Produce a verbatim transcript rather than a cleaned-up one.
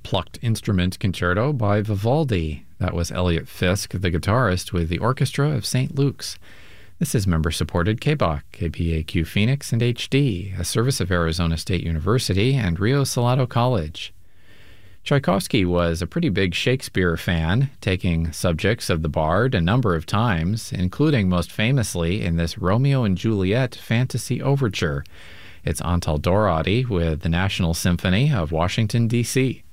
Plucked Instrument Concerto by Vivaldi. That was Elliot Fisk, the guitarist, with the Orchestra of Saint Luke's. This is member-supported K B O C, K P A Q Phoenix, and H D, a service of Arizona State University and Rio Salado College. Tchaikovsky was a pretty big Shakespeare fan, taking subjects of the Bard a number of times, including most famously in this Romeo and Juliet fantasy overture. It's Antal Dorati with the National Symphony of Washington, D C